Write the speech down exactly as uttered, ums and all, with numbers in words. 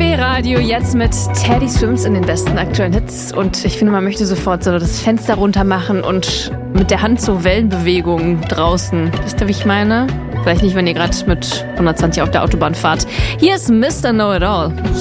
B-Radio jetzt mit Teddy Swims in den besten aktuellen Hits. Und ich finde, man möchte sofort so das Fenster runter machen und mit der Hand so Wellenbewegungen draußen. Wisst ihr, wie ich meine? Vielleicht nicht, wenn ihr gerade mit hundertzwanzig auf der Autobahn fahrt. Hier ist Mister Know-It-All.